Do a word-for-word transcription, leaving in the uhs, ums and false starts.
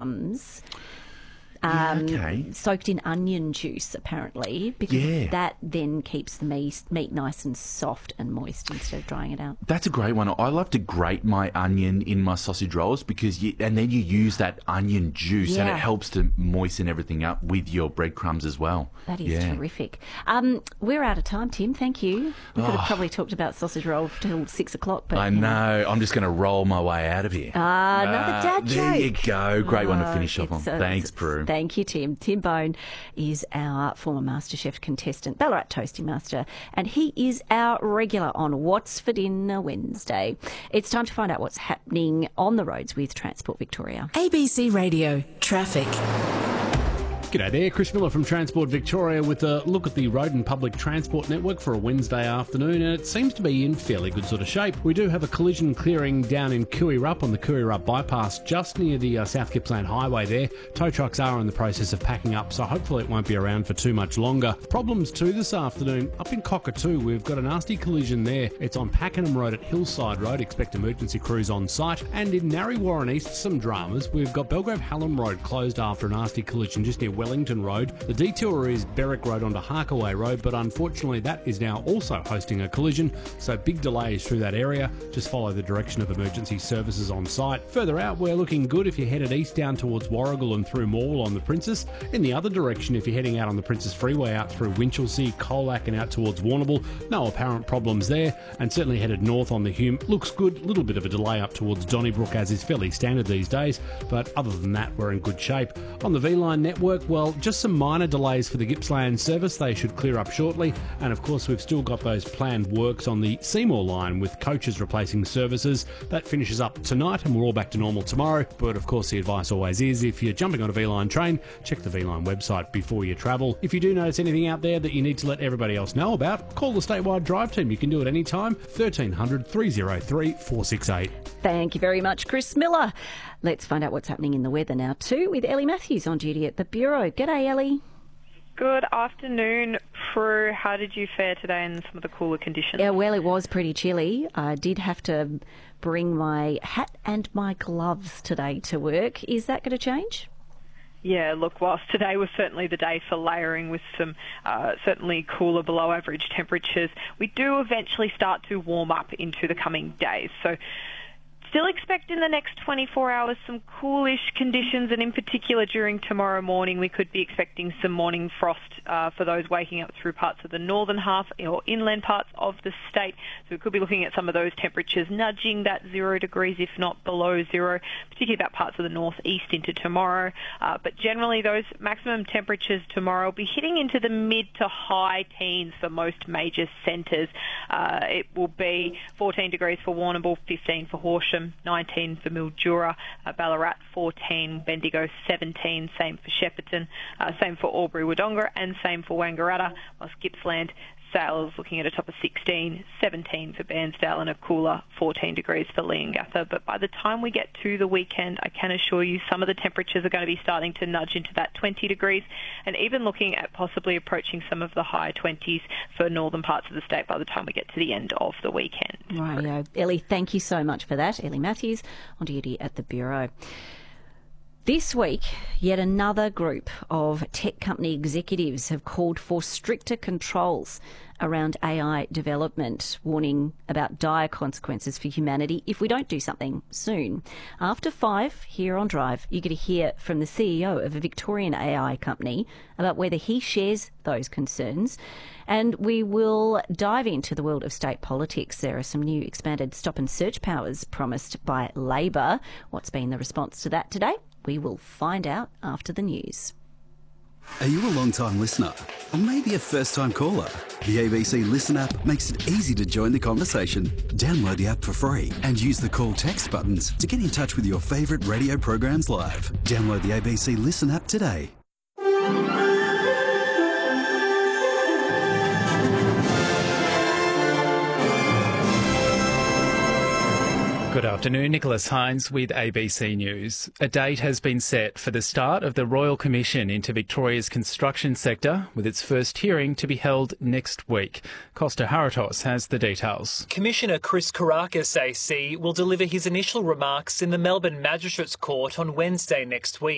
breadcrumbs. Um, Yeah, okay. Soaked in onion juice, apparently, because Yeah. that then keeps the meat, meat nice and soft and moist instead of drying it out. That's a great one. I love to grate my onion in my sausage rolls because, you, and then you use that onion juice, and Yeah. it helps to moisten everything up with your breadcrumbs as well. That is Yeah. terrific. Um, we're out of time, Tim. Thank you. We could Oh. have probably talked about sausage roll till six o'clock, but I you know. I'm just going to roll my way out of here. Ah, another dad There you joke. go. Great one to Oh, finish off on. it's, uh, Thanks, it's- Prue. Thank you, Tim. Tim Bone is our former MasterChef contestant, Ballarat Toasting Master, and he is our regular on What's for Dinner Wednesday. It's time to find out what's happening on the roads with Transport Victoria. A B C Radio Traffic. G'day there, Chris Miller from Transport Victoria with a look at the road and public transport network for a Wednesday afternoon, and it seems to be in fairly good sort of shape. We do have a collision clearing down in Cooey-Rupp on the Cooey-Rupp bypass, just near the uh, South Gippsland Highway there. Tow trucks are in the process of packing up, so hopefully it won't be around for too much longer. Problems too this afternoon, up in Cockatoo, we've got a nasty collision there. It's on Pakenham Road at Hillside Road, expect emergency crews on site. And in Narre Warren East, some dramas. We've got Belgrave Hallam Road closed after a nasty collision just near Wellington Road. The detour is Berwick Road onto Harkaway Road, but unfortunately that is now also hosting a collision, so big delays through that area. Just follow the direction of emergency services on site. Further out, we're looking good if you're headed east down towards Warrigal and through Morwell on the Princess. In the other direction, if you're heading out on the Princess Freeway out through Winchelsea, Colac and out towards Warrnambool, no apparent problems there. And certainly headed north on the Hume, looks good. Little bit of a delay up towards Donnybrook, as is fairly standard these days, but other than that, we're in good shape. On the V-Line network, well, just some minor delays for the Gippsland service. They should clear up shortly. And of course, we've still got those planned works on the Seymour line with coaches replacing services. That finishes up tonight and we're all back to normal tomorrow. But of course, the advice always is, if you're jumping on a V-Line train, check the V-Line website before you travel. If you do notice anything out there that you need to let everybody else know about, call the statewide drive team. You can do it anytime, thirteen hundred, three oh three, four six eight. Thank you very much, Chris Miller. Let's find out what's happening in the weather now too with Ellie Matthews on duty at the Bureau. G'day, Ellie. Good afternoon, Prue. How did you fare today in some of the cooler conditions? Yeah, well, it was pretty chilly. I did have to bring my hat and my gloves today to work. Is that going to change? Yeah, look, whilst today was certainly the day for layering with some uh, certainly cooler below average temperatures, we do eventually start to warm up into the coming days. So still expect in the next twenty-four hours some coolish conditions, and in particular during tomorrow morning we could be expecting some morning frost uh, for those waking up through parts of the northern half or inland parts of the state. So we could be looking at some of those temperatures nudging that zero degrees, if not below zero, particularly about parts of the northeast into tomorrow. Uh, but generally those maximum temperatures tomorrow will be hitting into the mid to high teens for most major centres. Uh, it will be fourteen degrees for Warrnambool, fifteen for Horsham, nineteen for Mildura, uh, Ballarat fourteen, Bendigo seventeen, same for Shepparton, uh, same for Albury Wodonga, and same for Wangaratta, whilst Gippsland Sales looking at a top of sixteen, seventeen for Bairnsdale, and a cooler fourteen degrees for Leongatha. But by the time we get to the weekend, I can assure you some of the temperatures are going to be starting to nudge into that twenty degrees, and even looking at possibly approaching some of the high twenties for northern parts of the state by the time we get to the end of the weekend. Right, Ellie, thank you so much for that. Ellie Matthews on duty at the Bureau. This week, yet another group of tech company executives have called for stricter controls around A I development, warning about dire consequences for humanity if we don't do something soon. After five, here on Drive, you're going to hear from the C E O of a Victorian A I company about whether he shares those concerns. And we will dive into the world of state politics. There are some new expanded stop and search powers promised by Labor. What's been the response to that today? We will find out after the news. Are you a long-time listener? Or maybe a first-time caller? The A B C Listen app makes it easy to join the conversation. Download the app for free and use the call text buttons to get in touch with your favourite radio programs live. Download the A B C Listen app today. Good afternoon, Nicholas Hines with A B C News. A date has been set for the start of the Royal Commission into Victoria's construction sector, with its first hearing to be held next week. Costa Haratos has the details. Commissioner Chris Kourakis A C will deliver his initial remarks in the Melbourne Magistrates Court on Wednesday next week.